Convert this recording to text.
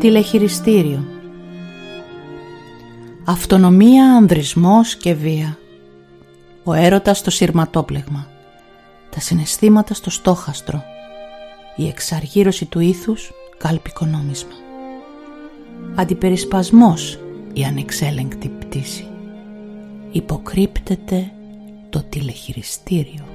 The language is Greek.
Τηλεχειριστήριο. Αυτονομία, ανδρισμός και βία. Ο έρωτας στο συρματόπλεγμα. Τα συναισθήματα στο στόχαστρο. Η εξαργύρωση του ήθους κάλπικο-νόμισμα. Αντιπερισπασμός, η ανεξέλεγκτη πτήση. Υποκρύπτεται το τηλεχειριστήριο.